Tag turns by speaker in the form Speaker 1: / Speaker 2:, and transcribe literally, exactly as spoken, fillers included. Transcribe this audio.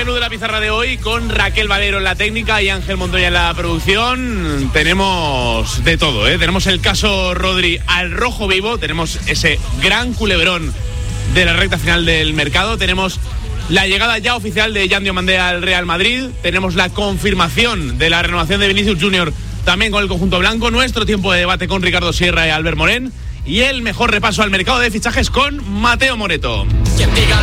Speaker 1: menú de la pizarra de hoy con Raquel Valero en la técnica y Ángel Montoya en la producción. Tenemos de todo, ¿eh? Tenemos el caso Rodri al rojo vivo, tenemos ese gran culebrón de la recta final del mercado, tenemos la llegada ya oficial de Yan Diomandé al Real Madrid, tenemos la confirmación de la renovación de Vinicius Junior también con el conjunto blanco, nuestro tiempo de debate con Ricardo Sierra y Albert Morén y el mejor repaso al mercado de fichajes con Mateo Moreto.